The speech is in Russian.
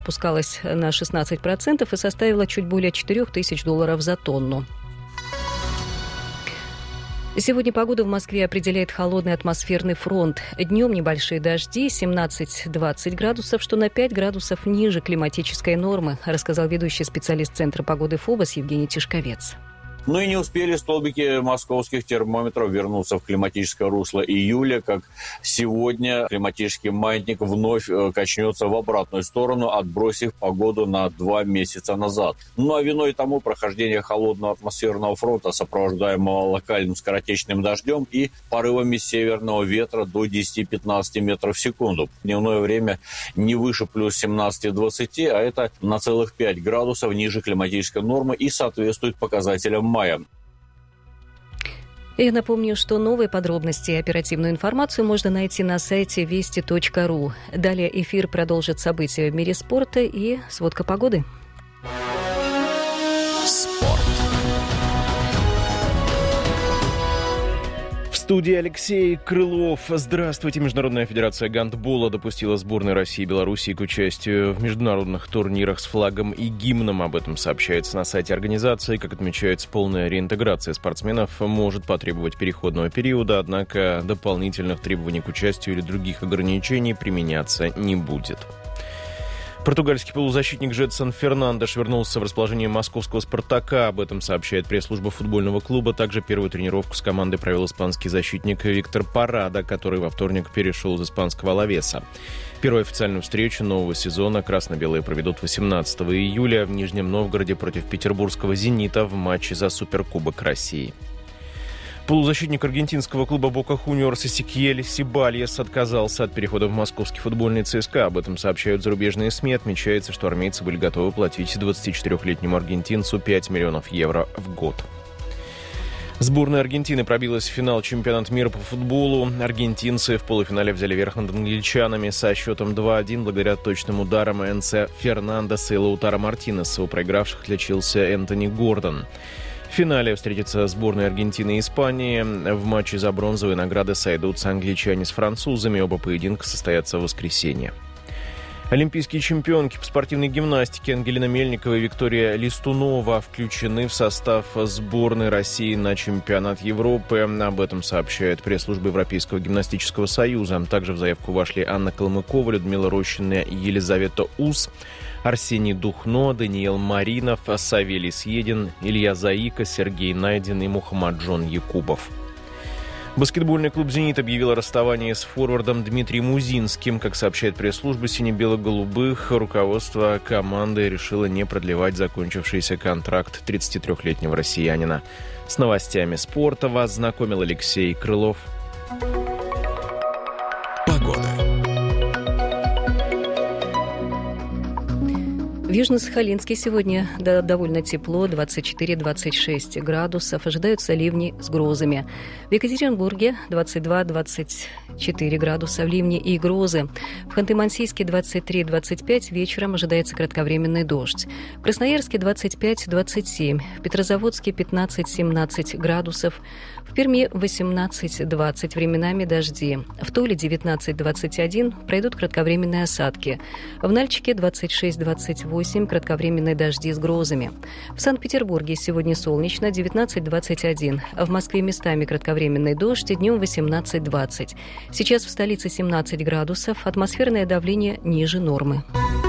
опускалась на 16% и составила чуть более $4000 за тонну. Сегодня погоду в Москве определяет холодный атмосферный фронт. Днем небольшие дожди, 17-20 градусов, что на 5 градусов ниже климатической нормы, рассказал ведущий специалист Центра погоды ФОБОС Евгений Тишковец. Ну и не успели столбики московских термометров вернуться в климатическое русло июля, как сегодня климатический маятник вновь качнется в обратную сторону, отбросив погоду на 2 месяца назад. Ну а виной тому прохождение холодного атмосферного фронта, сопровождаемого локальным скоротечным дождем и порывами северного ветра до 10-15 метров в секунду. Дневное время не выше плюс 17-20, а это на целых 5 градусов ниже климатической нормы и соответствует показателям мая. Я напомню, что новые подробности и оперативную информацию можно найти на сайте вести.ру. Далее эфир продолжит события в мире спорта и сводка погоды. В студии Алексей Крылов. Здравствуйте. Международная федерация гандбола допустила сборные России и Белоруссии к участию в международных турнирах с флагом и гимном. Об этом сообщается на сайте организации. Как отмечается, полная реинтеграция спортсменов может потребовать переходного периода, однако дополнительных требований к участию или других ограничений применяться не будет. Португальский полузащитник Джедсон Фернандеш вернулся в расположение московского «Спартака». Об этом сообщает пресс-служба футбольного клуба. Также первую тренировку с командой провел испанский защитник Виктор Парада, который во вторник перешел из испанского Алавеса. Первую официальную встречу нового сезона красно-белые проведут 18 июля в Нижнем Новгороде против петербургского «Зенита» в матче за Суперкубок России. Полузащитник аргентинского клуба «Бока Хуниорс» Эсекьель Сибальес отказался от перехода в московский футбольный ЦСКА. Об этом сообщают зарубежные СМИ. Отмечается, что армейцы были готовы платить 24-летнему аргентинцу 5 миллионов евро в год. Сборная Аргентины пробилась в финал чемпионата мира по футболу. Аргентинцы в полуфинале взяли верх над англичанами со счетом 2-1 благодаря точным ударам Энце Фернандеса и Лаутаро Мартинеса. У проигравших отличился Энтони Гордон. В финале встретятся сборные Аргентины и Испании. В матче за бронзовые награды сойдутся англичане с французами. Оба поединка состоятся в воскресенье. Олимпийские чемпионки по спортивной гимнастике Ангелина Мельникова и Виктория Листунова включены в состав сборной России на чемпионат Европы. Об этом сообщает пресс-служба Европейского гимнастического союза. Также в заявку вошли Анна Калмыкова, Людмила Рощина и Елизавета Ус, Арсений Духно, Даниил Маринов, Савелий Съедин, Илья Заика, Сергей Найден и Мухаммаджон Якубов. Баскетбольный клуб «Зенит» объявил о расставании с форвардом Дмитрием Музинским. Как сообщает пресс-служба сине-бело-голубых, руководство команды решило не продлевать закончившийся контракт 33-летнего россиянина. С новостями спорта вас знакомил Алексей Крылов. Погода. В Южно-Сахалинске сегодня довольно тепло, 24-26 градусов. Ожидаются ливни с грозами. В Екатеринбурге 22-24 градуса, ливни и грозы. В Ханты-Мансийске 23-25, вечером ожидается кратковременный дождь. В Красноярске 25-27, в Петрозаводске 15-17 градусов. В Перми 18-20, временами дожди. В Туле 19-21, пройдут кратковременные осадки. В Нальчике 26-28, кратковременные дожди с грозами. В Санкт-Петербурге сегодня солнечно, 19-21. В Москве местами кратковременный дождь, днем 18-20. Сейчас в столице 17 градусов, атмосферное давление ниже нормы.